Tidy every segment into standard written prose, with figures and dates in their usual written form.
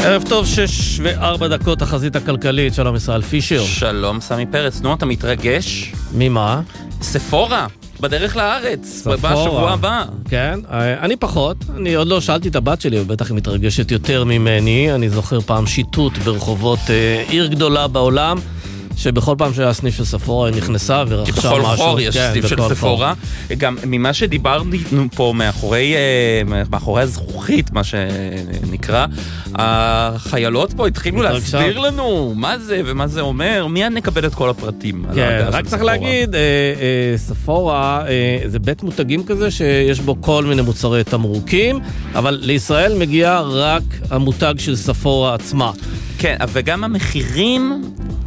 ערב טוב, 6:04, החזית הכלכלית. שלום ישראל פישר. שלום סמי פרץ. נו, אתה מתרגש? ממה? ספורה, בדרך לארץ, בשבוע הבא. כן, אני פחות. אני עוד לא שאלתי את הבת שלי, ובטח היא מתרגשת יותר ממני. אני זוכר פעם שיטוט ברחובות עיר גדולה בעולם, שבכל פעם שהיה סניף של ספורה היא נכנסה ורכשה משהו. בכל חור יש סניף של ספורה. גם ממה שדיברנו פה מאחורי הזכוכית, מה שנקרא, החיילות פה התחילו להסביר לנו מה זה ומה זה אומר. מיד נקבל את כל הפרטים. כן, רק צריך להגיד, ספורה זה בית מותגים כזה שיש בו כל מיני מוצרי תמרוקים, אבל לישראל מגיע רק המותג של ספורה עצמה. כן, וגם המחירים...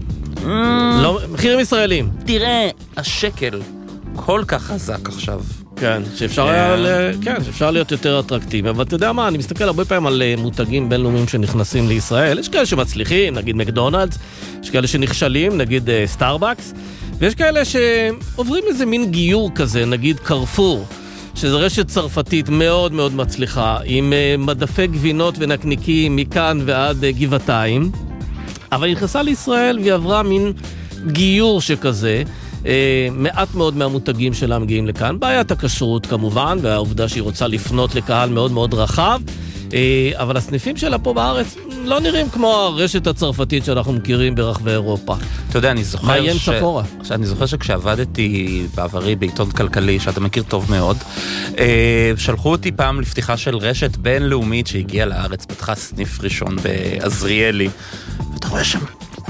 לא, מחירים ישראלים. תראה, השקל כל כך חזק עכשיו. כן, שאפשר להיות יותר אטרקטיבי. אבל אתה יודע מה, אני מסתכל הרבה פעמים על מותגים בינלאומיים שנכנסים לישראל. יש כאלה שמצליחים, נגיד מקדונלדס, יש כאלה שנכשלים, נגיד סטארבקס, ויש כאלה שעוברים איזה מין גיור כזה, נגיד קרפור, שזו רשת צרפתית מאוד מאוד מצליחה, עם מדפי גבינות ונקניקים מכאן ועד גבעתיים. אבל היא נכנסה לישראל והיא עברה מין גיור שכזה. מעט מאוד מהמותגים שלה מגיעים לכאן. בעיית הכשרות כמובן, והעובדה שהיא רוצה לפנות לקהל מאוד מאוד רחב. אבל הסניפים שלה פה בארץ לא נראים כמו הרשת הצרפתית שאנחנו מכירים ברחבי אירופה. אתה יודע, אני זוכר שכשעבדתי בעברי בעיתון כלכלי, שאתה מכיר טוב מאוד, שלחו אותי פעם לפתיחה של רשת בינלאומית שהגיעה לארץ, פתחה סניף ראשון בעזריאלי, ואתה רואה שם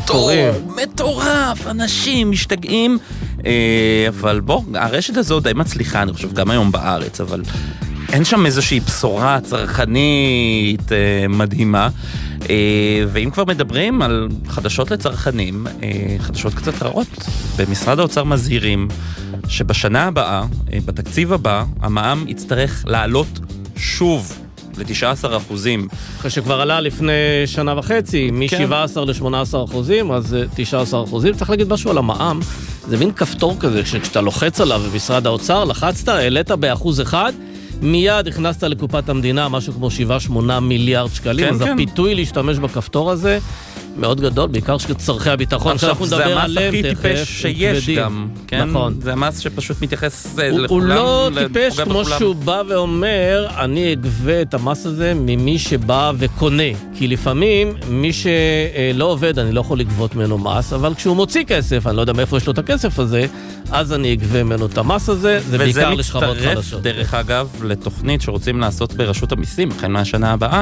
מטורף, אנשים משתגעים, אבל בוא, הרשת הזו די מצליחה, אני חושב, גם היום בארץ, אבל אין שם איזושהי בשורה צרכנית מדהימה. ואם כבר מדברים על חדשות לצרכנים, חדשות קצת רעות, במשרד האוצר מזהירים שבשנה הבאה, בתקציב הבא, המע"מ יצטרך לעלות שוב ל-19%. אחרי שכבר עלה לפני שנה וחצי, מ-17% ל-18%, אז 19%. צריך להגיד משהו על המע"מ, זה מין כפתור כזה, שכשאתה לוחץ עליו במשרד האוצר, לחצת, העלית ב1%, מיד הכנסת לקופת המדינה משהו כמו 7-8 מיליארד שקלים, אז הפיתוי להשתמש בכפתור הזה מאוד גדול, בעיקר שצרכי הביטחון, שאנחנו נדבר עליהם תכף. זה המס הכי טיפש שיש גם, כן? נכון. זה המס שפשוט מתייחס לכולם. הוא לא טיפש כמו שהוא בא ואומר, אני אגבה את המס הזה ממי שבא וקונה, כי לפעמים מי שלא עובד, אני לא יכול לגבות ממנו מס, אבל כשהוא מוציא כסף, אני לא יודע מאיפה יש לו את הכסף הזה, אז אני אגבה ממנו את המס הזה, זה בעיקר לשכבות חלשות. וזה מצטרף, דרך אגב, לתוכנית שרוצים לעשות ברשות המיסים, החל מהשנה הבאה,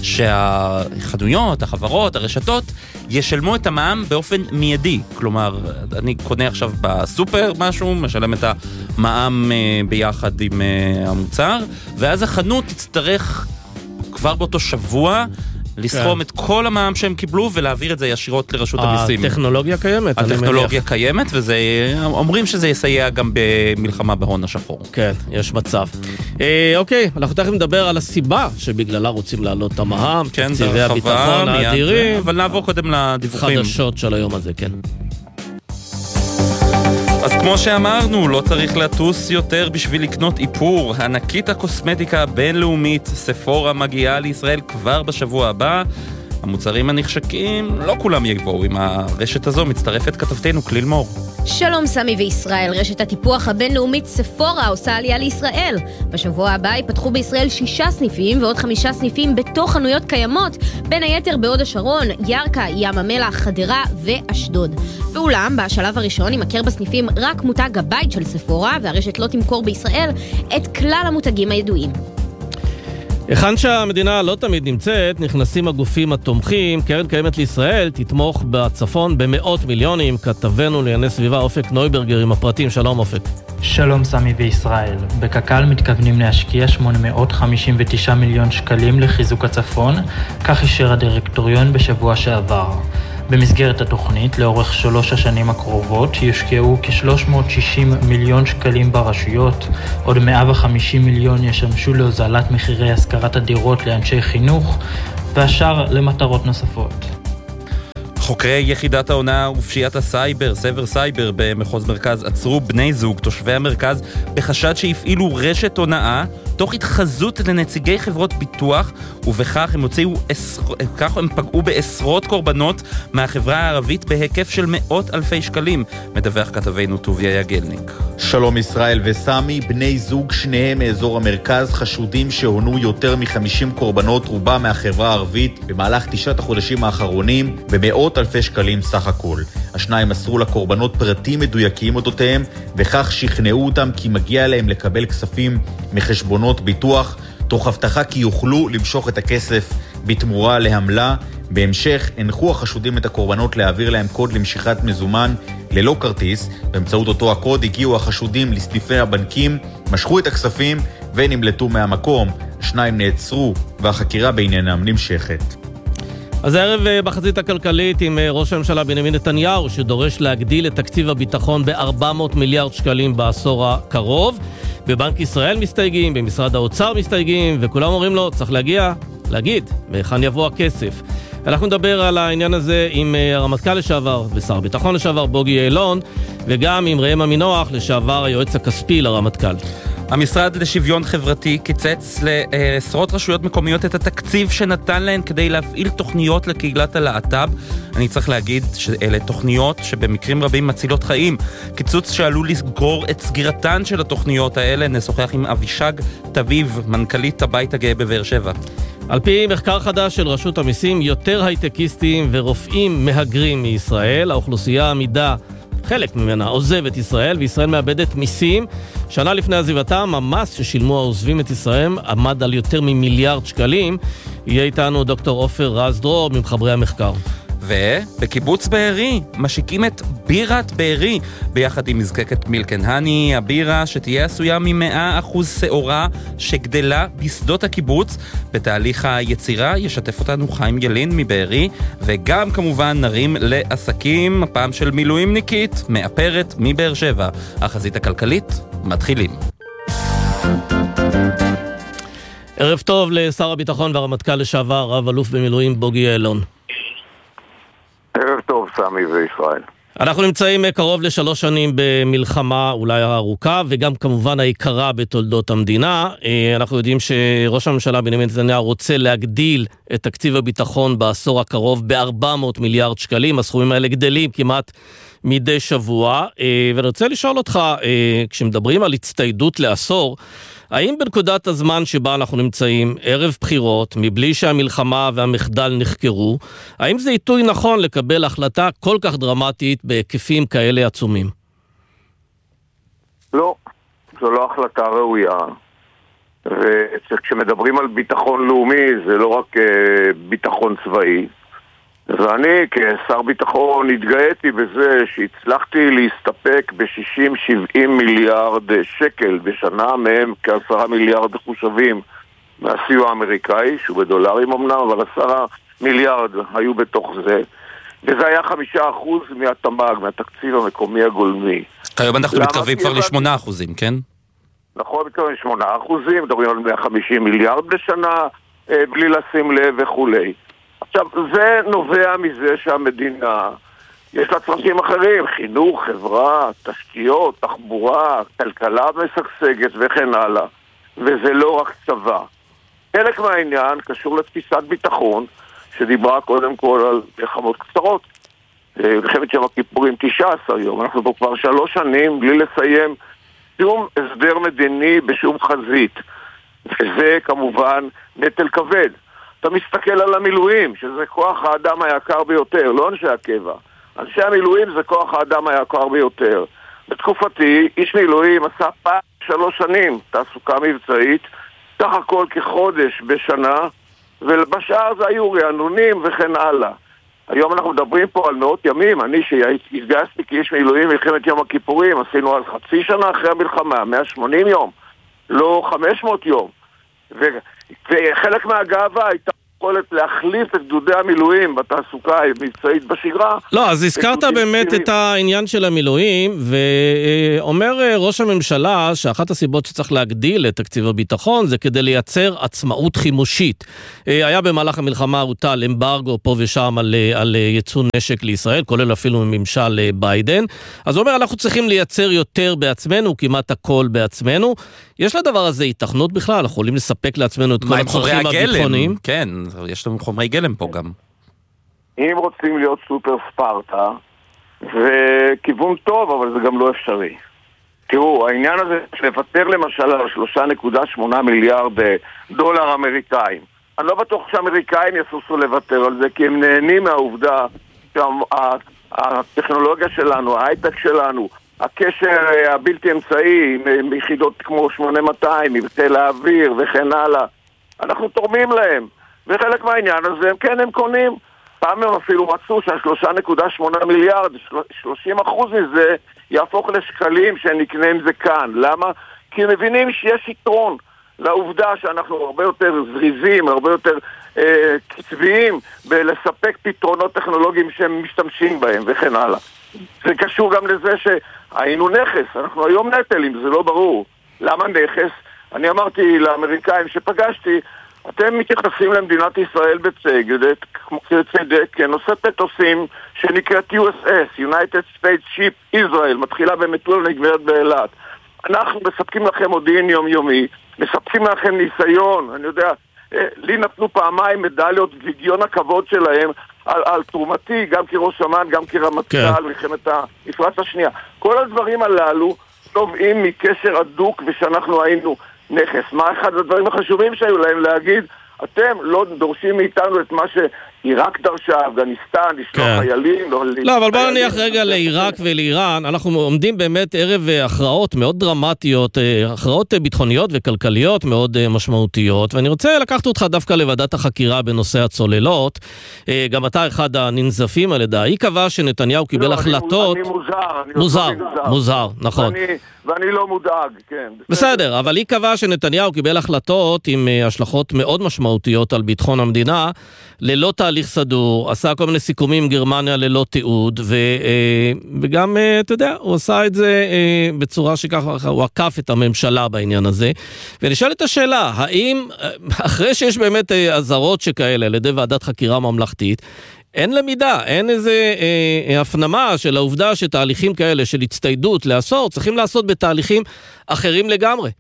שהחנויות, החברות, הרשתות, ישלמו את המע"מ באופן מיידי. כלומר, אני קונה עכשיו בסופר משהו, משלם את המע"מ ביחד עם המוצר, ואז החנות תצטרך כבר באותו שבוע לסכום את כל המע"מ שהם קיבלו ולהעביר את זה ישירות לרשות המיסים. הטכנולוגיה קיימת. הטכנולוגיה קיימת, ואומרים שזה יסייע גם במלחמה בהון השחור. כן, יש מצב. אוקיי, אנחנו תכף נדבר על הסיבה שבגללה רוצים להעלות את המע"מ, תקציבי הביטחון האדירים. אבל נעבור קודם לדיווחים. חדשות של היום הזה, כן. אז כמו שאמרנו, לא צריך לטוס יותר בשביל לקנות איפור. ענקית הקוסמטיקה הבינלאומית ספורה מגיעה לישראל כבר בשבוע הבא. המוצרים הנחשקים, לא כולם יבואו עם הרשת הזו. מצטרפת כתבתנו כליל מור. שלום סמי וישראל, רשת הטיפוח הבינלאומית ספורה עושה עלייה לישראל. בשבוע הבא ייפתחו בישראל 6 סניפים ועוד 5 סניפים בתוך חנויות קיימות, בין היתר בהוד השרון, ירקה, ים המלח, חדרה ואשדוד. ואולם, בשלב הראשון יימכר בסניפים רק מותג הבית של ספורה, והרשת לא תמכור בישראל את כלל המותגים הידועים. היכן שהמדינה לא תמיד נמצאת, נכנסים הגופים התומכים. קרן קיימת לישראל תתמוך בצפון במאות מיליונים. כתבנו לענייני סביבה אופק נויברגר עם הפרטים. שלום אופק. שלום סמי וישראל. בקק"ל מתכוונים להשקיע 859 מיליון שקלים לחיזוק הצפון, כך אישר הדירקטוריון בשבוע שעבר. במסגרת התוכנית, לאורך 3 השנים הקרובות, יושקעו כ-360 מיליון שקלים ברשויות, עוד 150 מיליון ישמשו להוזלת מחירי השכרת הדירות לאנשי חינוך, והשאר למטרות נוספות. חוקרי יחידת ההונאה ופשיעת הסייבר, סבר סייבר במחוז מרכז, עצרו בני זוג תושבי המרכז בחשד שהפעילו רשת הונאה תוך התחזות לנציגי חברות ביטוח, ובכך הם פגעו בעשרות קורבנות מהחברה הערבית בהיקף של מאות אלפי שקלים, מדווח כתבנו טוביה יגלניק. שלום ישראל וסמי, בני זוג שניהם מאזור המרכז, חשודים שהונו יותר מ-50 קורבנות, רובם מהחברה הערבית, במהלך 9 החודשים האחרונים, במאות אלפי שקלים סך הכל. השניים מסרו לקורבנות פרטים מדויקים אודותיהם, וכך שכנעו אותם כי מגיע להם לקבל כספים מחשבונות ביטוח, תוך הבטחה כי יוכלו למשוך את הכסף בתמורה להמלה. בהמשך הנחו החשודים את הקורבנות להעביר להם קוד למשיכת מזומן ללא כרטיס. באמצעות אותו הקוד הגיעו החשודים לסניפי הבנקים, משכו את הכספים ונמלטו מהמקום. השניים נעצרו והחקירה בעניינם נמשכת. אז הערב בחזית הכלכלית עם ראש הממשלה בנימין נתניהו, שדורש להגדיל את תקציב הביטחון ב-400 מיליארד שקלים בעשור הקרוב. בבנק ישראל מסתייגים, במשרד האוצר מסתייגים, וכולם אומרים לו, צריך להגיד, מהיכן יבוא הכסף. אנחנו נדבר על העניין הזה עם הרמטכ"ל לשעבר ושר הביטחון לשעבר בוגי יעלון, וגם עם ראם עמינוח לשעבר היועץ הכספי לרמטכ"ל. המשרד לשוויון חברתי קיצץ לעשרות רשויות מקומיות את התקציב שנתן להן כדי להפעיל תוכניות לקהילת הלהט"ב. אני צריך להגיד שאלה תוכניות שבמקרים רבים מצילות חיים. קיצוץ שעלול לסגור את סגירתן של התוכניות האלה. נשוחח עם אבישג תביב, מנכ"לית הבית הגאה בבאר שבע. על פי מחקר חדש של רשות המיסים, יותר הייטקיסטים ורופאים מהגרים מישראל. האוכלוסייה העמידה, חלק ממנה, עוזב את ישראל, וישראל מאבדת מיסים. שנה לפני עזיבתם, המס ששילמו העוזבים את ישראל עמד על יותר ממיליארד שקלים. יהיה איתנו דוקטור עופר רז דרור ממחברי המחקר. ובקיבוץ בארי משיקים את בירת בארי ביחד עם מזקקת מילקן-הני, הבירה שתהיה עשויה מ100% שעורה שגדלה בשדות הקיבוץ. בתהליך היצירה ישתף אותנו חיים ילין מבארי, וגם כמובן נרים לעסקים, הפעם של מילואימניקית מאפרת מבאר שבע. החזית הכלכלית מתחילים. ערב טוב לשר הביטחון והרמטכ"ל לשעבר, רב אלוף במילואים בוגי יעלון. ערב טוב, סמי וישראל. אנחנו נמצאים קרוב ל3 שנים במלחמה אולי ארוכה, וגם כמובן העיקרה בתולדות המדינה. אנחנו יודעים שראש הממשלה בנימין נתניהו רוצה להגדיל את תקציב הביטחון בעשור הקרוב ב-400 מיליארד שקלים. הסכומים האלה גדלים כמעט מדי שבוע. ואני רוצה לשאול אותך, כשמדברים על הצטיידות לעשור, האם בנקודת הזמן שבה אנחנו נמצאים, ערב בחירות, מבלי שהמלחמה והמחדל נחקרו, האם זה עיתוי נכון לקבל החלטה כל כך דרמטית בהיקפים כאלה עצומים? לא, זו לא החלטה ראויה. וכשמדברים על ביטחון לאומי, זה לא רק ביטחון צבאי. ואני כשר ביטחון התגאיתי בזה שהצלחתי להסתפק ב-60-70 מיליארד שקל בשנה, מהם כ10 מיליארד חושבים מהסיוע האמריקאי, שהוא בדולרים אמנם, אבל 10 מיליארד היו בתוך זה, וזה היה 5% מהתמ"ג, מהתקציב המקומי הגולמי. כיום אנחנו מתקרבים כבר ל8%, כן? נכון, מתקרבים ל8%, מדברים על 150 מיליארד בשנה, בלי לשים לב וכולי. עכשיו, זה נובע מזה שהמדינה, יש לה צרכים אחרים, חינוך, חברה, תשתיות, תחבורה, כלכלה משגשגת וכן הלאה. וזה לא רק צבא. חלק מהעניין קשור לתפיסת ביטחון, שדיברה קודם כל על מלחמות קצרות. מלחמת יום הכיפורים 19 יום. אנחנו פה כבר 3 שנים בלי לסיים שום הסדר מדיני בשום חזית. וזה כמובן נטל כבד. אתה מסתכל על המילואים, שזה כוח האדם היקר ביותר, לא אנשי הקבע. אנשי המילואים זה כוח האדם היקר ביותר. בתקופתי, איש מילואים עשה פעם 3 שנים תעסוקה מבצעית, סך הכל כחודש בשנה, ובשאר זה היו רענונים וכן הלאה. היום אנחנו מדברים פה על מאות ימים. אני שהתגייסתי כאיש מילואים מלחמת יום הכיפורים, עשינו אז חצי שנה אחרי המלחמה, 180 יום, לא 500 יום. וחלק מהגאווה הייתה יכולת להחליף את גדודי המילואים בתעסוקה המבצעית בשגרה. לא, אז הזכרת באמת את העניין של המילואים, ואומר ראש הממשלה שאחת הסיבות שצריך להגדיל את תקציב הביטחון זה כדי לייצר עצמאות חימושית. היה במהלך המלחמה הוטל אמברגו פה ושם על ייצוא נשק לישראל, כולל אפילו מממשל ביידן. אז הוא אומר, אנחנו צריכים לייצר יותר בעצמנו, כמעט הכל בעצמנו. יש לדבר הזה התכנות בכלל, אנחנו יכולים לספק לעצמנו את כל הצרכים הביטחוניים. כן, יש לנו חומרי גלם פה גם. אם רוצים להיות סופר ספרטה, וכיוון טוב, אבל זה גם לא אפשרי. תראו, העניין הזה לוותר למשל על 3.8 מיליארד דולר אמריקאים. אני לא בטוח שהאמריקאים יסוסו לוותר על זה, כי הם נהנים מהעובדה שהטכנולוגיה שלנו, ההייטק שלנו, הקשר הבלתי אמצעי עם יחידות כמו 8200, עם חיל האוויר וכן הלאה, אנחנו תורמים להם. וחלק מהעניין הזה, הם קונים. פעם הם אפילו רצו שה3.8 מיליארד, 30% מזה יהפוך לשקלים שנקנה עם זה כאן. למה? כי הם מבינים שיש יתרון לעובדה שאנחנו הרבה יותר זריזים, הרבה יותר קצביים בלספק פתרונות טכנולוגיים שהם משתמשים בהם וכן הלאה. זה קשור גם לזה שהיינו נכס, אנחנו היום נטל, אם זה לא ברור. למה נכס? אני אמרתי לאמריקאים שפגשתי, אתם מתייחסים למדינת ישראל בצדק, כנושאת מטוסים שנקראת USS, United States Ship Israel, מתחילה במטולה ונגמרת באילת. אנחנו מספקים לכם מודיעין יומיומי, מספקים לכם ניסיון, אני יודע, לי נתנו פעמיים מדליות גיון הכבוד שלהם על תרומתי, גם כראש אמ"ן, גם כרמטכ"ל, מלחמת המפרץ השנייה. כל הדברים הללו נובעים מקשר הדוק ושאנחנו היינו נכס. מה אחד הדברים החשובים שהיו להם להגיד? אתם לא דורשים מאיתנו את מה שעיראק דרשה, אפגניסטן, לשלוח חיילים. לא, אבל בוא נניח רגע לעיראק ולאיראן, אנחנו עומדים באמת ערב הכרעות מאוד דרמטיות, הכרעות ביטחוניות וכלכליות מאוד משמעותיות, ואני רוצה לקחת אותך דווקא לוועדת החקירה בנושא הצוללות, גם אתה אחד הננזפים על ידה, היא קבעה שנתניהו קיבל החלטות... אני מוזר, נכון. ואני לא מודאג, כן. בסדר, אבל היא קבעה שנתניהו קיבל החלטות עם השלכות מאוד משמעותיות על ביטחון המדינה, ללא תהליך סדור, עשה כל מיני סיכומים עם גרמניה ללא תיעוד, וגם, אתה יודע, הוא עשה את זה בצורה שככה, הוא עקף את הממשלה בעניין הזה. ונשאלת השאלה, האם, אחרי שיש באמת עזרות שכאלה, על ידי ועדת חקירה ממלכתית, אין למידה, אין איזה הפנמה של העובדה שתהליכים כאלה של הצטיידות לעשור צריכים לעשות בתהליכים אחרים לגמרי.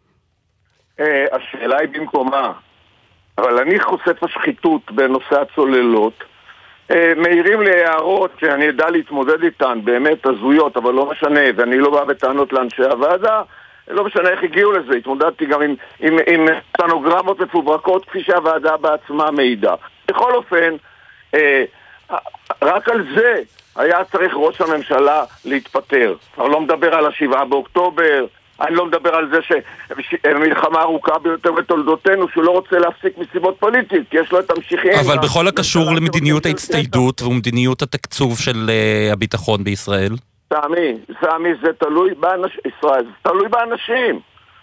השאלה היא במקומה, אבל אני חושף השחיתות בנושא הצוללות, מהירים לי הערות שאני ידע להתמודד איתן, באמת הזויות, אבל לא משנה, ואני לא בא בטענות לאנשי הוועדה, לא משנה איך הגיעו לזה, התמודדתי גם עם סטנוגרמות מפוברקות כפי שהוועדה בעצמה מעידה. בכל אופן, רק על זה היה צריך ראש הממשלה להתפטר. אני לא מדבר על 7 באוקטובר, אני לא מדבר על זה שמלחמה ארוכה ביותר בתולדותינו, שהוא לא רוצה להפסיק מסיבות פוליטית, כי יש לו את המשיכים. אבל בכל הקשור למדיניות ההצטיידות ומדיניות התקצוב של הביטחון בישראל? סמי, זה תלוי ישראל, זה תלוי באנשים.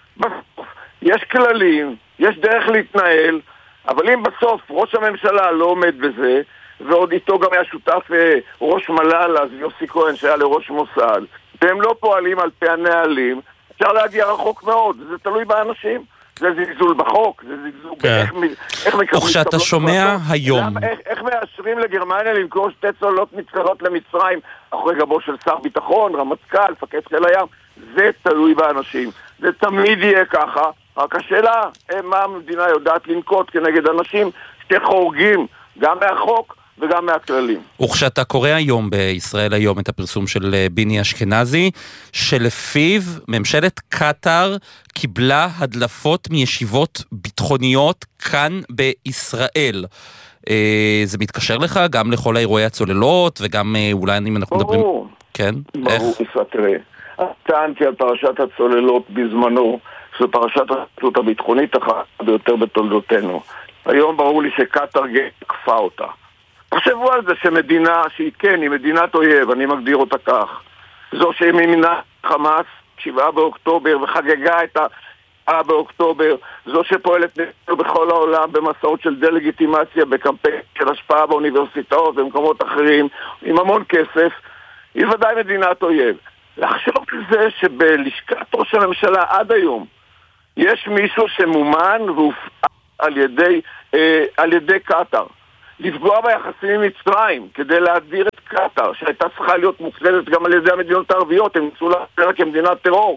יש כללים, יש דרך להתנהל, אבל אם בסוף ראש הממשלה לא עומד בזה, ועוד איתו גם היה שותף ראש מל"ל, אז יוסי כהן שהיה לראש מוסד, והם לא פועלים על פי הנהלים, אפשר להגיע רחוק מאוד, זה תלוי באנשים. זה זלזול בחוק, זה זלזול איך מקבלים... וכשאתה שומע היום... איך מאשרים לגרמניה למכור 2 צוללות נצחרות למצרים אחרי גבו של שר ביטחון, רמטכ"ל, מפקד חיל הים? זה תלוי באנשים. זה תמיד יהיה ככה. רק השאלה, מה המדינה יודעת לנקוט כנגד אנשים שחורגים גם מהחוק וגם מהכללים. וכשאתה קורא היום בישראל היום את הפרסום של ביני אשכנזי, שלפיו ממשלת קטר קיבלה הדלפות מישיבות ביטחוניות כאן בישראל. זה מתקשר לך גם לכל האירועי הצוללות, וגם אולי אם אנחנו מדברים... כן? ברור, תראה. טענתי על פרשת הצוללות בזמנו, זו פרשת הצוללות הביטחונית אחת ביותר בתולדותינו. היום ברור לי שקטר קפה אותה. תחשבו על זה שמדינה שהיא כן, היא מדינת אויב, אני מגדיר אותה כך. זו שמימנה חמאס 7 באוקטובר וחגגה את 7 באוקטובר, זו שפועלת בכל העולם במסעות של דה-לגיטימציה, בקמפיין של השפעה באוניברסיטאות ובמקומות אחרים, עם המון כסף, היא ודאי מדינת אויב. לחשוב על זה שבלשכת ראש הממשלה עד היום יש מישהו שמומן והופעל על ידי קטר. לפגוע ביחסים עם מצרים כדי להדיר את קטר, שהייתה צריכה להיות מופלדת גם על ידי המדינות הערביות, הם ניסו להפר כמדינת טרור,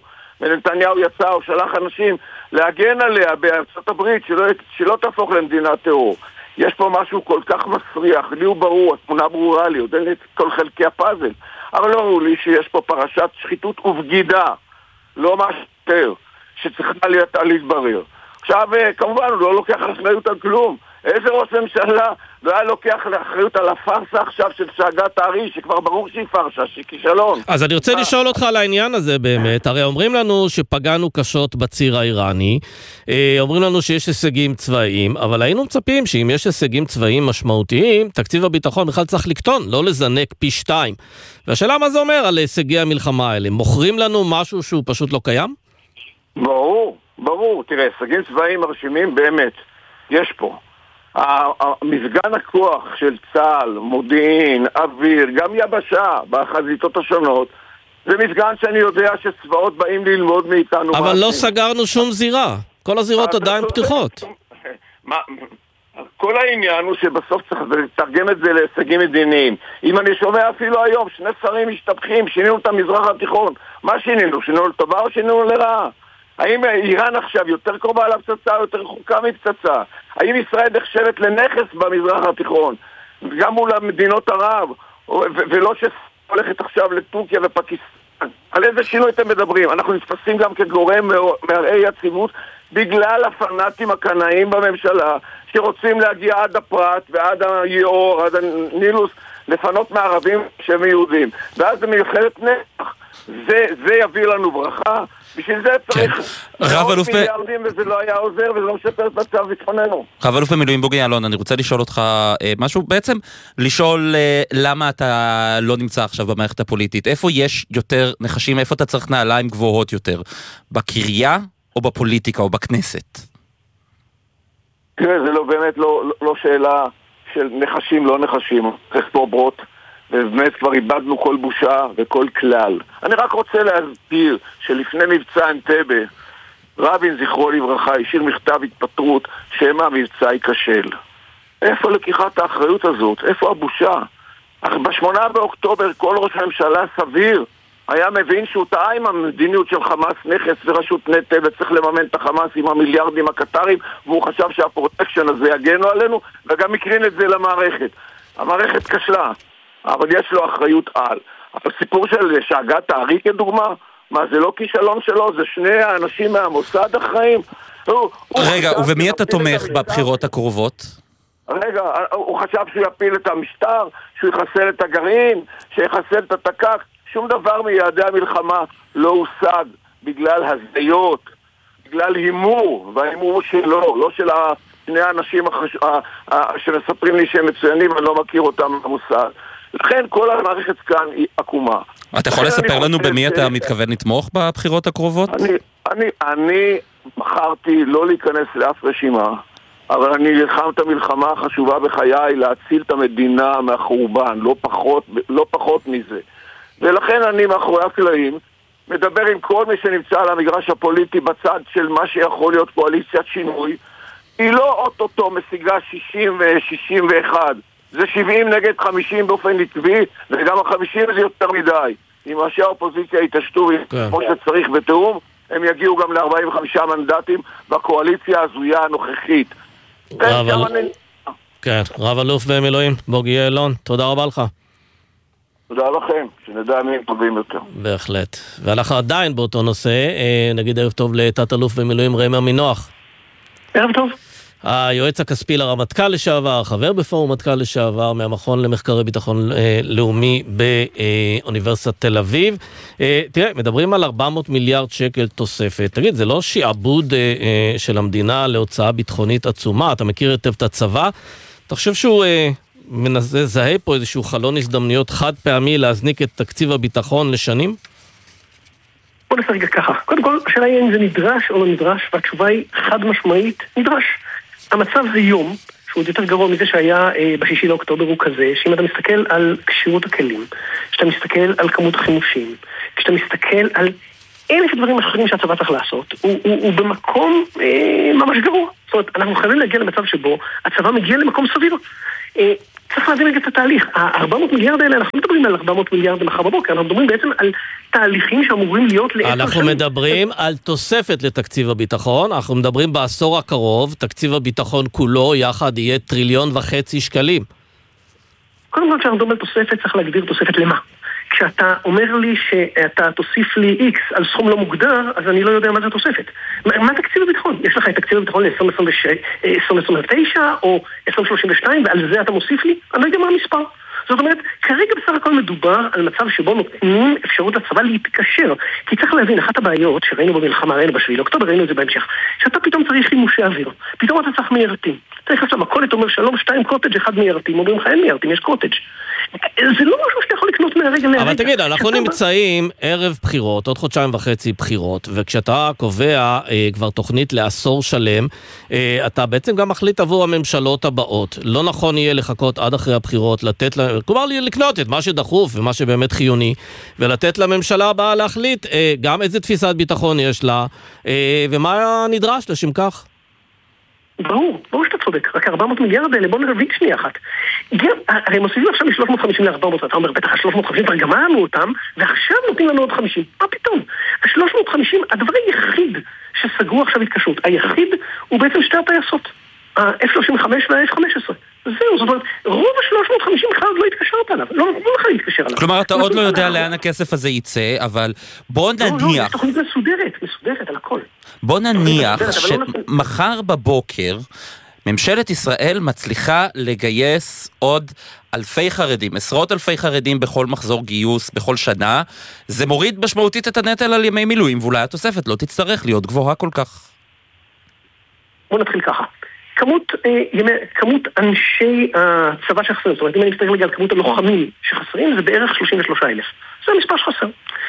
ונתניהו יצא או שלח אנשים להגן עליה בארצות הברית, שלא תהפוך למדינת טרור. יש פה משהו כל כך מסריח, לי הוא ברור, התמונה ברורה לי, עוד אין לי את כל חלקי הפאזל, אבל לא ראו לי שיש פה פרשת שחיתות ובגידה, לא משהו יותר, שצריכה להתברר. עכשיו, כמובן, הוא לא לוקח אחריות על כלום. איזה ראש ממשלה לא היה לוקח לאחריות על הפרסה עכשיו של שאגת הארי, שכבר ברור שהיא פרשה, שהיא כישלון. אז אני רוצה לשאול אותך על העניין הזה באמת. הרי אומרים לנו שפגענו קשות בציר האיראני, אומרים לנו שיש הישגים צבאיים, אבל היינו מצפים שאם יש הישגים צבאיים משמעותיים, תקציב הביטחון בכלל צריך לקטון, לא לזנק פי 2. והשאלה מה זה אומר על הישגי המלחמה האלה? מוכרים לנו משהו שהוא פשוט לא קיים? ברור. תראה, הישגים צבאיים מרשימים באמת. יש פה. המפגן הכוח של צה"ל, מודיעין, אוויר, גם יבשה בחזיתות השונות, זה מפגן שאני יודע שצבאות באים ללמוד מאיתנו. אבל לא סגרנו שום זירה. כל הזירות עדיין פתוחות. כל העניין הוא שבסוף צריך לתרגם את זה להישגים מדיניים. אם אני שומע אפילו היום, 2 שרים משתפכים, שינינו את המזרח התיכון. מה שינינו? שינינו לטובה או שינינו לרעה? האם איראן עכשיו יותר קרובה לפצצה או יותר רחוקה מפצצה? האם ישראל נחשבת לנכס במזרח התיכון? גם מול המדינות ערב, ולא שהולכת עכשיו לטורקיה ופקיסטן. על איזה שינוי אתם מדברים? אנחנו נתפסים גם כגורם מעראי יציבות בגלל הפנאטים הקנאים בממשלה שרוצים להגיע עד הפרט ועד היאור, עד הנילוס, לפנות מערבים שהם יהודים. ואז זה מלחמת נצח. זה יביא לנו ברכה. בשביל זה צריך מאות מיליארדים וזה לא היה עוזר וזה לא משפר את מצב ביטחוננו. רב אלוף במילואים בוגי יעלון, אני רוצה לשאול אותך משהו, בעצם לשאול למה אתה לא נמצא עכשיו במערכת הפוליטית, איפה יש יותר נחשים, איפה אתה צריך נעליים גבוהות יותר, בקריה או בפוליטיקה או בכנסת? תראה, זה לא באמת לא שאלה של נחשים לא נחשים, צריך פה ברוט, ובאמת כבר איבדנו כל בושה וכל כלל. אני רק רוצה להסביר שלפני מבצע אנטבה, רבין זכרו לברכה השאיר מכתב התפטרות שמה המבצע ייכשל. איפה לקיחת האחריות הזאת? איפה הבושה? ב8 באוקטובר כל ראש ממשלה סביר היה מבין שהוא טעה עם המדיניות של חמאס נכס ורשות נטל וצריך לממן את החמאס עם המיליארדים הקטרים, והוא חשב שהפרוטקשן הזה יגנו עלינו וגם מקרין את זה למערכת. המערכת כשלה, אבל יש לו אחריות על. אבל סיפור של שאגת הארי כדוגמה, מה זה לא כישלון שלו? זה 2 האנשים מהמוסד אחראים? רגע, ובמי אתה תומך בבחירות הקרובות? רגע, הוא חשב שהוא יפיל את המשטר, שהוא יחסל את הגרעין, שיחסל את התקק. שום דבר מיעדי המלחמה לא הושג בגלל הזיות, בגלל הימור, וההימור שלו, לא של 2 האנשים שמספרים לי שהם מצוינים, אני לא מכיר אותם במוסד. לכן כל המערכת כאן היא עקומה. אתה יכול לספר לנו במי אתה מתכוון לתמוך בבחירות הקרובות? אני בחרתי לא להיכנס לאף רשימה, אבל אני נלחם את המלחמה החשובה בחיי להציל את המדינה מהחורבן, לא פחות מזה. ולכן אני מאחורי הקלעים מדבר עם כל מי שנמצא על המגרש הפוליטי בצד של מה שיכול להיות קואליציית שינוי. היא לא אוטוטו משיגה 60 ו-61. זה 70 נגד 50 באופן נקבי, וגם ה-50 זה יותר מדי. אם ראשי האופוזיציה יתעשתו כמו שצריך בתיאום, הם יגיעו גם ל-45 מנדטים בקואליציה הזויה הנוכחית. רב אלוף במילואים בוגי יעלון, תודה רבה לך. תודה לכם, שנדע מי הם טובים יותר. בהחלט. ואנחנו עדיין באותו נושא, נגיד ערב טוב לתת אלוף במילואים ראם עמינח. ערב טוב. היועץ הכספי לרמטכ"ל לשעבר, חבר בפורום מטכ"ל לשעבר, מהמכון למחקרי ביטחון לאומי באוניברסיטת תל אביב. תראה, מדברים על 400 מיליארד שקל תוספת. תגיד, זה לא שיעבוד של המדינה להוצאה ביטחונית עצומה? אתה מכיר היטב את הצבא? אתה חושב שהוא מזהה פה איזשהו חלון הזדמנויות חד פעמי להזניק את תקציב הביטחון לשנים? בוא נעשה רגע ככה. קודם כל, השאלה היא אם זה נדרש או לא נדרש, והתשובה היא חד משמעית, נדרש. המצב זה יום, שהוא עוד יותר גרוע מזה שהיה ב6 לאוקטובר, הוא כזה, שאם אתה מסתכל על קשירות הכלים, כשאתה מסתכל על כמות החימושים, כשאתה מסתכל על 1,000 דברים אחרים שהצבא צריך לעשות, הוא במקום ממש גרוע. זאת אומרת, אנחנו חייבים להגיע למצב שבו הצבא מגיע למקום סביר. צריך להבין רגע את התהליך. ה-400 מיליארד האלה, אנחנו מדברים על 400 מיליארד מחר בבוקר, אנחנו מדברים בעצם על תהליכים שאמורים להיות ל10 שנים. אנחנו מדברים על תוספת לתקציב הביטחון, אנחנו מדברים בעשור הקרוב, תקציב הביטחון כולו יחד יהיה 1.5 טריליון שקלים. קודם כל, כשאנחנו מדברים על תוספת, צריך להגדיר תוספת למה. כשאתה אומר לי שאתה תוסיף לי X על סכום לא מוגדר, אז אני לא יודע מה זה תוספת. מה תקציב הביטחון? יש לך את תקציב הביטחון ל-2029 או 2032, ועל זה אתה מוסיף לי? אני לא יודע מה המספר. זאת אומרת, כרגע בסך הכל מדובר על מצב שבו נותנים אפשרות לצבא להתקשר. כי צריך להבין, אחת הבעיות שראינו במלחמה, ראינו ב7 באוקטובר, ראינו את זה בהמשך, שאתה פתאום צריך חימושי אוויר. פתאום אתה צריך מיירטים. צריך עכשיו, מכולת אומר שלום, 2 קוטג' 1 מיירטים. אומרים לך, אין מיירטים, יש קוטג'. זה לא משהו שאתה יכול לקנות מהרגע להרגע. אבל תגיד, אנחנו נמצאים ערב בחירות, עוד 1.5 חודשים בחירות, וכשאתה קובע כבר תוכנית לעשור שלם, אתה בעצם גם מחליט עבור הממשלות הבאות. לא נכון יהיה לחכות עד אחרי הבחירות, לתת לה, כלומר לקנות את מה שדחוף ומה שבאמת חיוני, ולתת לממשלה הבאה להחליט גם איזה תפיסת ביטחון יש לה, ומה נדרש לשם כך. ברור שאתה צודק, רק 400 מיליארד האלה, בוא נרביק שנייה אחת. הרי מוסיפים עכשיו מ-350 ל-400, אתה אומר, בטח ה-350 כבר גמרנו אותם, ועכשיו נותנים לנו עוד 50. מה פתאום? ה-350, הדבר היחיד שסגרו עכשיו התקשרות, היחיד הוא בעצם שתי הטייסות, ה-F-35 וה-F-15. זהו, זאת אומרת, רוב ה-350 בכלל לא התקשרת עליו, לא לך להתקשר עליו. כלומר, אתה עוד לא יודע לאן הכסף הזה יצא, אבל בוא נניח... לא, יש תוכנית מסודרת על הכל. בוא נניח שמחר בבוקר ממשלת ישראל מצליחה לגייס עוד אלפי חרדים, עשרות אלפי חרדים בכל מחזור גיוס, בכל שנה, זה מוריד משמעותית את הנטל על ימי מילואים, ואולי התוספת לא תצטרך להיות גבוהה כל כך. בוא נתחיל ככה. כמות אנשי הצבא שחסרים, זאת אומרת, אם אני מסתכל רגע על כמות הלוחמים שחסרים, זה בערך 33,000. זה המספר שחסר.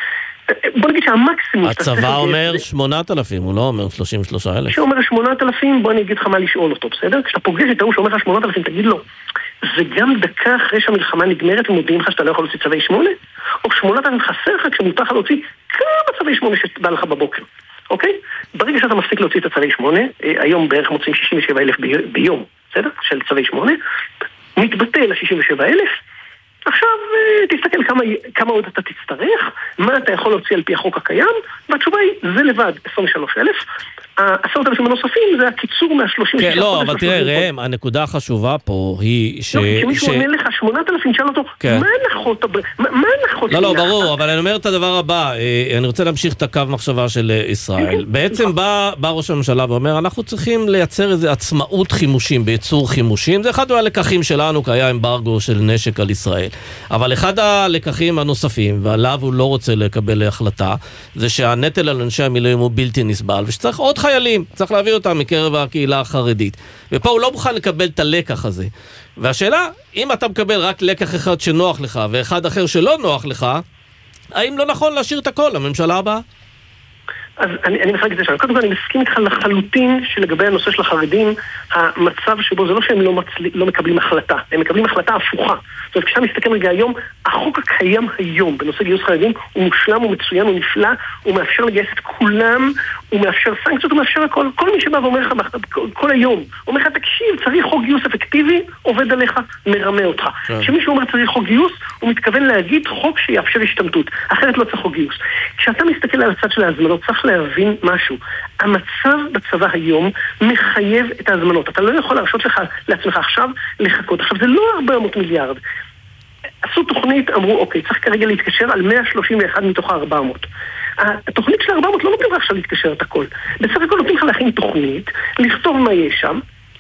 בוא נגיד שהמקסימום... הצבא אומר 8,000, הוא לא אומר 33,000. כשאומר 8,000, בוא אני אגיד לך מה לשאול אותו, בסדר? כשאתה פוגש את ההוא שאומר לך 8,000, תגיד לו, זה גם דקה אחרי שהמלחמה נגמרת ומודיעים לך שאתה לא יכול להוציא צווי 8? או 8,000 חסר לך כשמותר לך להוציא כמה צווי 8 שבא לך בבוקר? אוקיי? ברגע שאתה מפסיק להוציא את הצווי 8, היום בערך מוצאים 67,000 ביום, בסדר? של צווי 8, מתבטל ל-67,000, עכשיו תסתכל כמה עוד אתה תצטרך, מה אתה יכול להוציא על פי החוק הקיים, והתשובה היא, זה לבד 23,000, 10,000 הנוספים זה הקיצור מה-30,000. כן, לא, אבל תראה, ראם, הנקודה החשובה פה היא ש... כשמישהו עונה לך 8,000, שאל אותו, מה הנחות? לא, ברור, אבל אני אומר את הדבר הבא, אני רוצה להמשיך את הקו מחשבה של ישראל. בעצם בא ראש הממשלה ואומר, אנחנו צריכים לייצר איזו עצמאות חימושים, בייצור חימושים, זה אחד מהלקחים שלנו, כי היה אמברגו של נשק על ישראל. אבל אחד הלקחים הנוספים, ועליו הוא לא רוצה לקבל החלטה, זה שהנטל על אנשי המילואים הוא בלתי נסבל, ושצריך עוד חיילים, צריך להביא אותם מקרב הקהילה החרדית. ופה הוא לא מוכן לקבל את הלקח הזה. והשאלה, אם אתה מקבל רק לקח אחד שנוח לך, ואחד אחר שלא נוח לך, האם לא נכון להשאיר את הכל לממשלה הבאה? אז אני מחלק את זה שם. קודם כל אני מסכים איתך לחלוטין שלגבי הנושא של החרדים, המצב שבו זה לא שהם לא מקבלים החלטה, הם מקבלים החלטה הפוכה. זאת אומרת, כשאתה מסתכל רגע היום, החוק הקיים היום בנושא גיוס חרדים הוא מושלם, הוא מצוין, הוא נפלא, הוא מאפשר לגייס את כולם, הוא מאפשר סנקציות, הוא מאפשר הכל. כל מי שבא ואומר לך כל היום, אומר לך, תקשיב, צריך חוק גיוס אפקטיבי, עובד עליך, מרמה אותך. כשמישהו אומר צריך חוק גיוס, הוא מתכוון להגיד חוק שיאפשר השתמטות, אחרת לא צריך חוק גיוס. כשאתה מסתכל על הצד של ההזמנות, צריך להבין משהו. המצב בצבא היום מחייב את ההזמנות. אתה לא יכול להרשות לעצמך עכשיו לחכות. עכשיו זה לא 400 מיליארד. עשו תוכנית, אמרו, אוקיי, צריך כרגע להתקשר על 131 מתוך ה-400. התוכנית של ה-400 לא נותנים לך עכשיו להתקשר את הכל. בסך הכל נותנים לך להכין תוכנית, לכתוב מה יש שם,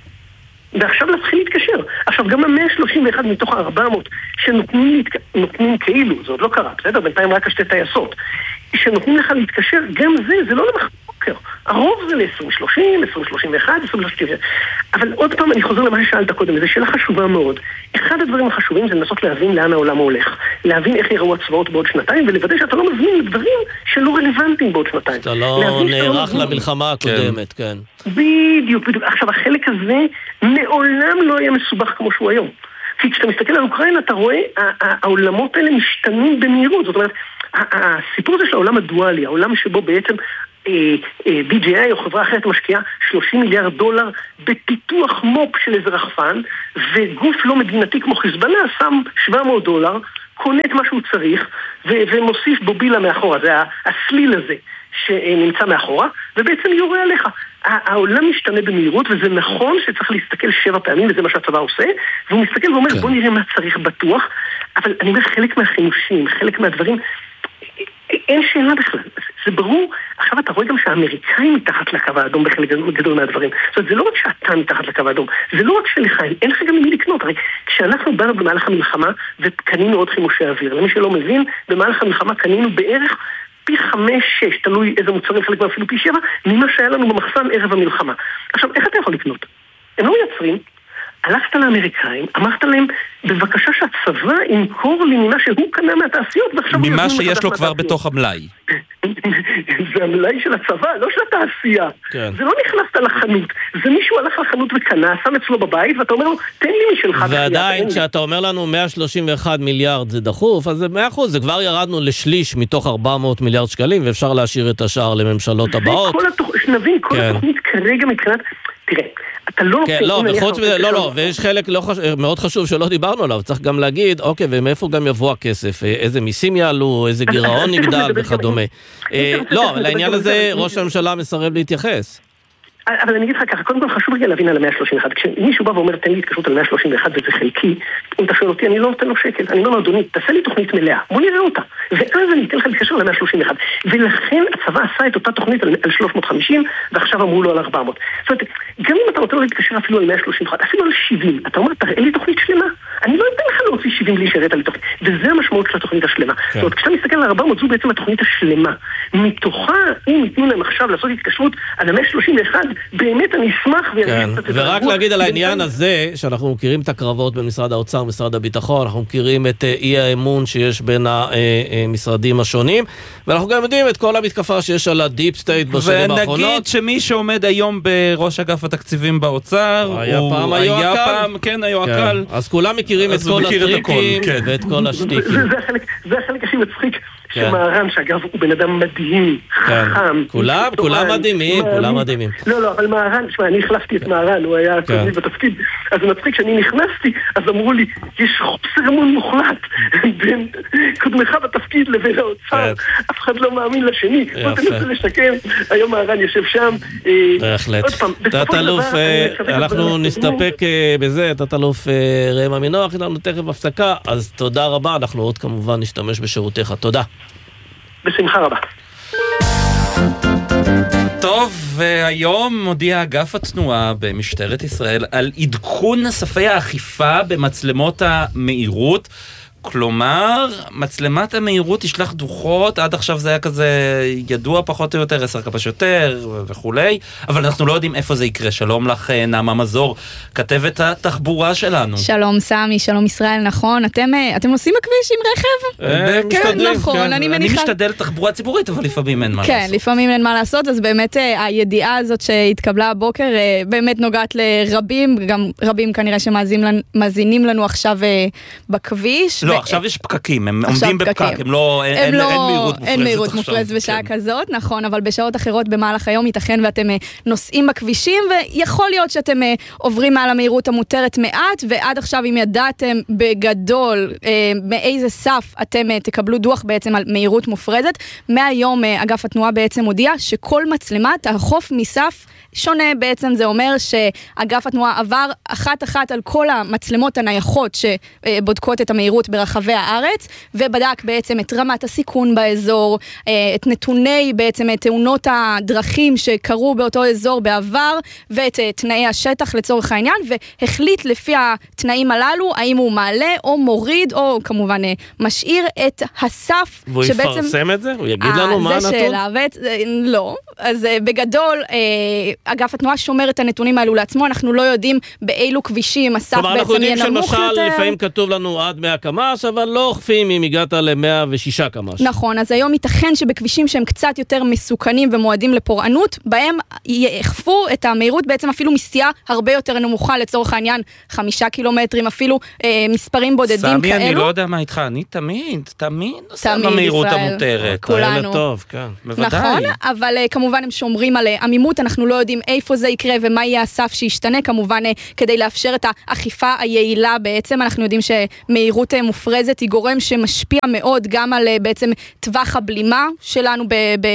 ועכשיו להתחיל להתקשר. עכשיו גם ה-131 מתוך ה-400 שנותנים כאילו, זה עוד לא קרה, בסדר? בינתיים רק השתי טייסות. שנותנים לך להתקשר, גם זה לא למחר בוקר. הרוב זה ל-2030, 2031, 2030. אבל עוד פעם אני חוזר למה ששאלת קודם, זו שאלה חשובה מאוד. אחד הדברים החשובים זה לנסות להבין לאן העולם הולך. להבין איך יראו הצבאות בעוד שנתיים, ולוודא שאתה לא מזמין דברים שלא רלוונטיים בעוד שנתיים. אתה לא נערך למלחמה הקודמת, כן. בדיוק. עכשיו החלק הזה מעולם לא יהיה מסובך כמו שהוא היום. כי כשאתה מסתכל על אוקראינה, אתה רואה, העולמות האלה משתנים במהירות. זאת אומרת, הסיפור הזה של העולם הדואלי, העולם שבו בעצם BGI או חברה אחרת משקיעה $30 מיליארד בפיתוח מופ של איזה רחפן, וגוף לא מדינתי כמו חיזבאללה שם $700, קונה את מה שהוא צריך ומוסיף בובילה מאחורה, זה הסליל הזה שנמצא מאחורה, ובעצם יורה עליך. העולם משתנה במהירות, וזה נכון שצריך להסתכל 7 פעמים, וזה מה שהצבא עושה, והוא מסתכל ואומר, בוא נראה מה צריך בטוח, אבל אני אומר, חלק מהחימושים, חלק מהדברים, אין שאלה בכלל, זה ברור. עכשיו אתה רואה גם שהאמריקאים מתחת לקו האדום בחלק גדול מהדברים. זאת אומרת, זה לא רק שאתה מתחת לקו האדום, זה לא רק שלך, אין לך גם ממי לקנות. הרי כשאנחנו באנו במהלך המלחמה וקנינו עוד חימושי אוויר, למי שלא מבין, במהלך המלחמה קנינו בערך פי 5-6, תלוי איזה מוצרים, חלק אפילו פי 7, ממה שהיה לנו במחסן ערב המלחמה. עכשיו, איך אתה יכול לקנות? הם לא מייצרים, הלכת לאמריקאים, אמרת להם, בבקשה שהצבא ימכור לי ממה שהוא קנה מהתעשיות, ממה שיש לו כבר בתוך המלאי. זה המלאי של הצבא, לא של התעשייה. כן. זה לא נכנסת לחנות, זה מישהו הלך לחנות וקנה, שם אצלו בבית, ואתה אומר לו, תן לי משלך. ועדיין, כשאתה אומר לנו 131 מיליארד זה דחוף, אז זה 100%, זה כבר ירדנו לשליש מתוך 400 מיליארד שקלים, ואפשר להשאיר את השאר לממשלות הבאות. שנבין, כל התוכנית כרגע מבחינת, תראה, אתה לא... כן, לא, וחוץ מזה, לא, ויש חלק מאוד חשוב שלא דיברנו עליו, צריך גם להגיד, אוקיי, ומאיפה גם יבוא הכסף, איזה מיסים יעלו, איזה גירעון נגדל וכדומה. לא, לעניין הזה ראש הממשלה מסרב להתייחס. אבל אני אגיד לך ככה, קודם כל חשוב רגע להבין על ה-131. כשמישהו בא ואומר, תן לי התקשרות על 131 וזה חלקי, אם אתה שואל אותי, אני לא נותן לו שקל. אני אומר לו, אדוני, תעשה לי תוכנית מלאה, בוא נראה אותה. ואז אני אתן לך להתקשר על 131. ולכן הצבא עשה את אותה תוכנית על 350, ועכשיו אמרו לו על 400. זאת אומרת, גם אם אתה רוצה לו להתקשר אפילו על 131, אפילו על 70, אתה אומר, תראה לי תוכנית שלמה. אני לא אתן לך להוציא 70 בלי שרת על תוכנית. וזה המשמעות של התוכנית השלמה. זאת אומרת, כשאתה מסתכל על 400, זו בעצם התוכנית השלמה. מתוכה, אם ייתנו להם עכשיו לעשות התקשרות על 131, באמת אני אשמח. כן. ורק להגיד על העניין הזה, שאנחנו מכירים את הקרבות בין משרד האוצר ומשרד הביטחון, אנחנו מכירים את אי האמון שיש בין המשרדים השונים, ואנחנו גם יודעים את כל המתקפה שיש על הדיפ סטייט בשנים האחרונות. ונגיד שמי שעומד היום בראש אגף התקציבים באוצר, היה פעם כן, היועקל. אז כולם מכירים את כל הטריקים ואת כל השטיקים. זה החלק הכי מצחיק. שמהר"ן, שאגב הוא בן אדם מדהים, חכם. כולם מדהימים, כולם מדהימים. לא, אבל מהר"ן, שמע, אני החלפתי את מהר"ן, הוא היה קודמי בתפקיד, אז זה מצחיק שאני נכנסתי, אז אמרו לי, יש חוסר אמון מוחלט בין קודמך בתפקיד לבין האוצר, אף אחד לא מאמין לשני, בוא תנסה לשקם, היום מהר"ן יושב שם. בהחלט. תת-אלוף, אנחנו נסתפק בזה, תת-אלוף ראם עמינח, אנחנו תכף הפסקה, אז תודה רבה, אנחנו עוד כמובן נשתמש בשירותיך, תודה. בשמחה רבה. טוב, והיום מודיע אגף התנועה במשטרת ישראל על עדכון ספי האכיפה במצלמות המהירות. כלומר, מצלמת המהירות תשלח דוחות, עד עכשיו זה היה כזה ידוע פחות או יותר, 10 כמה שיותר וכולי, אבל אנחנו לא יודעים איפה זה יקרה. שלום לך נעמה מזור, כתבת התחבורה שלנו. שלום סמי, שלום ישראל, נכון, אתם נוסעים בכביש עם רכב? כן, נכון, אני מניחה. אני משתדל תחבורה ציבורית, אבל לפעמים אין מה לעשות. כן, לפעמים אין מה לעשות, אז באמת הידיעה הזאת שהתקבלה הבוקר באמת נוגעת לרבים, גם רבים כנראה שמאזינים לנו עכשיו בכביש. לא, עכשיו יש פקקים, הם עומדים בפקק, אין מהירות מופרזת בשעה כזאת, נכון, אבל בשעות אחרות במהלך היום ייתכן ואתם נוסעים בכבישים, ויכול להיות שאתם עוברים מעל המהירות המותרת מעט, ועד עכשיו אם ידעתם בגדול מאיזה סף אתם תקבלו דוח בעצם על מהירות מופרזת, מהיום אגף התנועה בעצם הודיע שכל מצלמה תאכוף מסף שונה. בעצם זה אומר שאגף התנועה עבר אחת על כל המצלמות הנייחות שבודקות את המהירות ברחבי הארץ, ובדק בעצם את רמת הסיכון באזור, את נתוני בעצם את תאונות הדרכים שקרו באותו אזור בעבר, ואת תנאי השטח לצורך העניין, והחליט לפי התנאים הללו, האם הוא מעלה או מוריד, או כמובן משאיר את הסף. והוא יפרסם את זה? הוא יגיד לנו מה הנתון? זה שאלה, לא. אז בגדול, אגף התנועה שומר את הנתונים האלו לעצמו, אנחנו לא יודעים באילו כבישים הסף בעצם יהיה נמוך יותר. כלומר, אנחנו יודעים שלמשל לפעמים כתוב לנו עד 100 קמ"ש, קמ"ש, אבל לא אוכפים אם הגעת ל-106 קמ"ש. נכון, אז היום ייתכן שבכבישים שהם קצת יותר מסוכנים ומועדים לפורענות, בהם יאכפו את המהירות בעצם אפילו מסטייה הרבה יותר נמוכה, לצורך העניין 5 קילומטרים, אפילו מספרים בודדים כאלו. סמי, אני לא יודע מה איתך, אני תמיד נוסע במהירות המותרת. כולנו. טוב, כן. בוודאי. נכון, אבל כמובן הם שומרים על עמימות, אנחנו לא יודעים איפה זה יקרה ומה יהיה הסף שישתנה, כמובן כדי לאפשר את האכיפה היעילה בעצם, אנחנו יודעים שמהירות מופרזת היא גורם שמשפיע מאוד גם על בעצם טווח הבלימה שלנו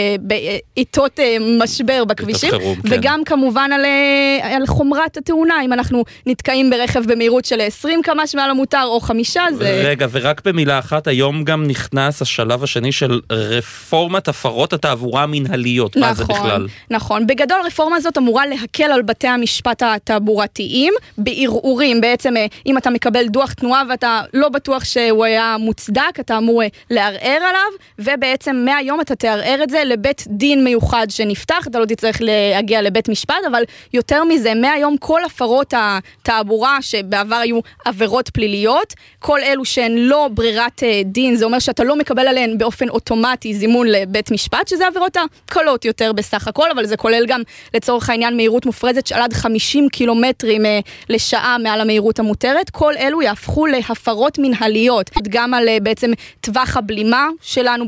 בעיתות משבר בכבישים, חירום, כן. וגם כמובן על חומרת התאונה, אם אנחנו נתקעים ברכב במהירות של 20 קמ"ש מעל המותר או 5, זה... רגע, ורק במילה אחת, היום גם נכנס השלב השני של רפורמת הפרות התעבורה המנהליות. מה זה בכלל? נכון, בגדול הרפורמה הזאת אמורה להקל על בתי המשפט התעבורתיים, בערעורים, בעצם אם אתה מקבל דוח תנועה ואתה לא בטוח שהוא היה מוצדק, אתה אמור לערער עליו, ובעצם מהיום אתה תערער את זה לבית דין מיוחד שנפתח, אתה לא תצטרך להגיע לבית משפט, אבל יותר מזה, מהיום כל הפרות התעבורה שבעבר היו עבירות פליליות, כל אלו שהן לא ברירת דין, זה אומר שאתה לא מקבל עליהן באופן אוטומטי זימון לבית משפט, שזה עבירות הקלות יותר בסך הכל, אבל זה כולל גם לצורך העניין מהירות מופרזת של עד 50 קילומטרים לשעה מעל המהירות המותרת, כל אלו יהפכו להפרות מנהליות, גם על בעצם טווח הבלימה שלנו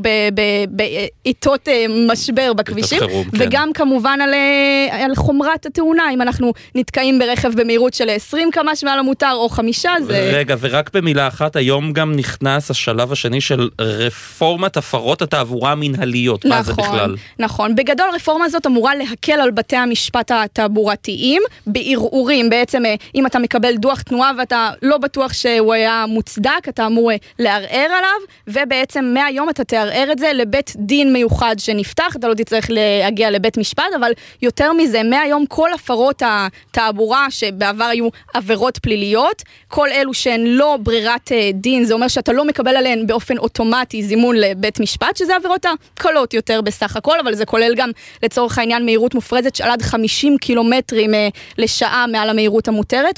בעיתות משבר בכבישים, חירום, כן. וגם כמובן על חומרת התאונה, אם אנחנו נתקעים ברכב במהירות של 20 קמ"ש מעל המותר או 5, זה... רגע, ורק במילה אחת, היום גם נכנס השלב השני של רפורמת הפרות התעבורה המנהליות. מה זה בכלל? נכון, בגדול הרפורמה הזאת אמורה להקל על בתי המשפט התעבורתיים, בערעורים, בעצם אם אתה מקבל דוח תנועה ואתה לא בטוח שהוא היה מוצדק, אתה אמור לערער עליו, ובעצם מהיום אתה תערער את זה לבית דין מיוחד שנפתח, אתה לא תצטרך להגיע לבית משפט, אבל יותר מזה, מהיום כל הפרות התעבורה שבעבר היו עבירות פליליות, כל אלו שהן לא ברירת דין, זה אומר שאתה לא מקבל עליהן באופן אוטומטי זימון לבית משפט, שזה עבירות הקלות יותר בסך הכל, אבל זה כולל גם לצורך העניין מהירות מופרזת של עד 50 קילומטרים לשעה מעל המהירות המותרת,